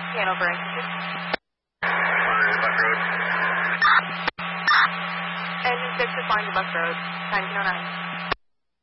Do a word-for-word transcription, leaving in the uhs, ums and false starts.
Hanover. Engine six is flying to Bus Road, nineteen oh nine.